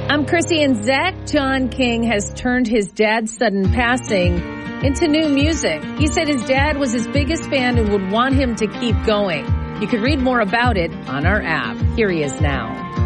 I'm Chrissy, and Zach John King has turned his dad's sudden passing into new music. He said his dad was his biggest fan and would want him to keep going. You can read more about it on our app. Here he is now.